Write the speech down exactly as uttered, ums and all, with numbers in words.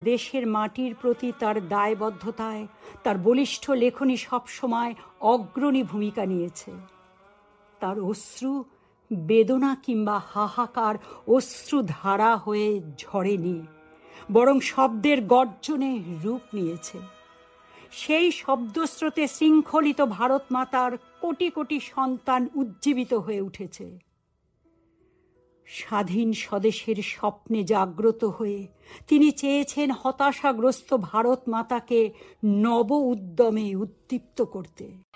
দেশের মাটির প্রতি তার দায়বদ্ধতায় তার বলিষ্ঠ লেখনী সবসময় অগ্রণী ভূমিকা নিয়েছে। তার অশ্রু বেদনা কিংবা হাহাকার অশ্রুধারা হয়ে ঝরেনি, বরং শব্দের গর্জনে রূপ নিয়েছে। সেই শব্দস্রোতে শৃঙ্খলিত ভারত মাতার কোটি কোটি সন্তান উজ্জীবিত হয়ে উঠেছে। স্বাধীন স্বদেশের স্বপ্নে জাগ্রত হয়ে তিনি চেয়েছেন হতাশাগ্রস্ত ভারত মাতাকে নব উদ্যমে উদ্দীপ্ত করতে।